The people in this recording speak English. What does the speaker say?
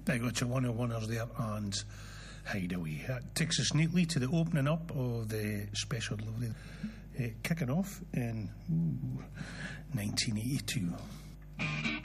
I got your one-on-oneers there, and Hideaway. That takes us neatly to the opening up of the special lovely, kicking off in 1982.